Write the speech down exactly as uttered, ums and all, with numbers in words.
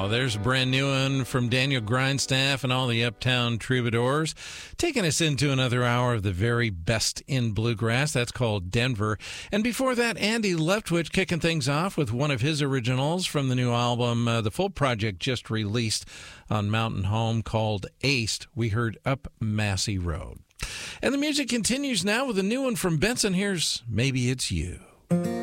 there's a brand new one from Daniel Grindstaff and all the Uptown Troubadours, taking us into another hour of the very best in bluegrass. That's called Denver. And before that, Andy Leftwich kicking things off with one of his originals from the new album, uh, the full project just released on Mountain Home, called Aced. We heard Up Massey Road. And the music continues now with a new one from Benson. Here's Maybe It's You.